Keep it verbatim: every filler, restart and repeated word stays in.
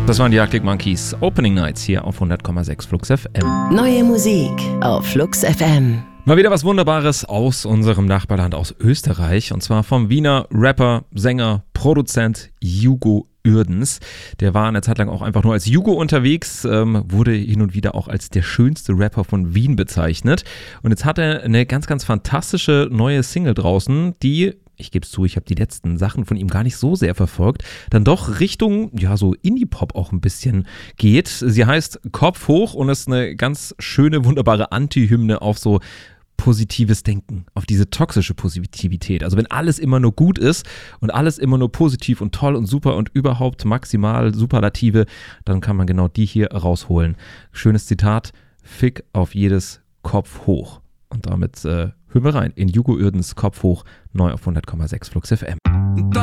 Das waren die Arctic Monkeys Opening Nights hier auf hundert Komma sechs Flux F M. Neue Musik auf Flux F M. Mal wieder was Wunderbares aus unserem Nachbarland, aus Österreich. Und zwar vom Wiener Rapper, Sänger, Produzent Hugo Uerdens. Der war eine Zeit lang auch einfach nur als Hugo unterwegs, ähm, wurde hin und wieder auch als der schönste Rapper von Wien bezeichnet. Und jetzt hat er eine ganz, ganz fantastische neue Single draußen, die... ich gebe es zu, ich habe die letzten Sachen von ihm gar nicht so sehr verfolgt, dann doch Richtung, ja, so Indie-Pop auch ein bisschen geht. Sie heißt Kopf hoch und ist eine ganz schöne, wunderbare Anti-Hymne auf so positives Denken, auf diese toxische Positivität. Also wenn alles immer nur gut ist und alles immer nur positiv und toll und super und überhaupt maximal Superlative, dann kann man genau die hier rausholen. Schönes Zitat, Fick auf jedes Kopf hoch. Und damit äh, hören wir rein in Hugo Uerdens Kopf hoch, neu auf hundert Komma sechs Flux F M.